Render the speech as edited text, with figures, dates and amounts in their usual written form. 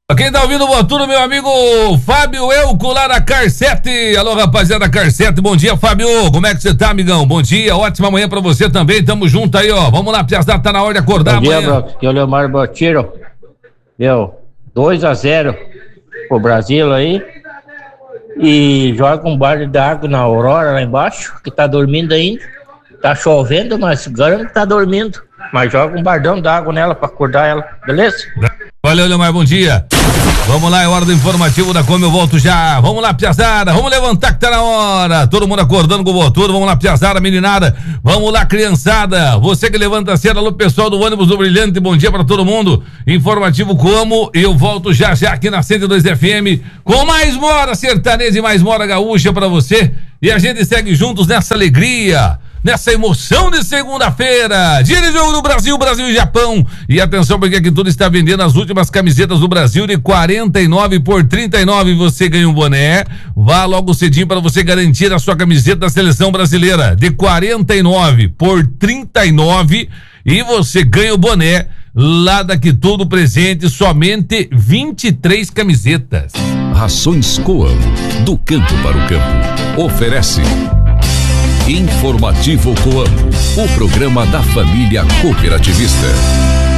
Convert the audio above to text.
Quem tá ouvindo o Votur, meu amigo Fábio Elco, lá na Car7. Alô, rapaziada Car7, bom dia, Fábio. Como é que você tá, amigão? Bom dia, ótima manhã pra você também. Tamo junto aí, ó. Vamos lá, piazada, tá na hora de acordar amanhã. Bom dia, Broco. Aqui é o Leomar Botiro. 2-0 pro Brasil aí. E joga um balde d'água na Aurora lá embaixo, que tá dormindo ainda. Tá chovendo, mas garanto que tá dormindo. Mas joga um bardão d'água nela pra acordar ela, beleza? Valeu, Leomar, bom dia. Vamos lá, é hora do informativo da Come, eu volto já. Vamos lá, piazada, vamos levantar que tá na hora. Todo mundo acordando com o Votur, vamos lá, piazada, meninada. Vamos lá, criançada. Você que levanta cedo, alô, pessoal do ônibus do Brilhante, bom dia pra todo mundo. Informativo Como, eu volto já aqui na 102 FM com mais moda sertaneja e mais moda gaúcha pra você. E a gente segue juntos nessa alegria, nessa emoção de segunda-feira, dia de jogo do Brasil e Japão. E atenção, porque aqui tudo está vendendo as últimas camisetas do Brasil de 49 por 39. Você ganha um boné. Vá logo cedinho para você garantir a sua camiseta da seleção brasileira de 49 por 39 e você ganha o boné lá da Que Tudo Presente, somente 23 camisetas. Rações Coamo, do campo para o campo. Oferece Informativo Coamo, o programa da família cooperativista.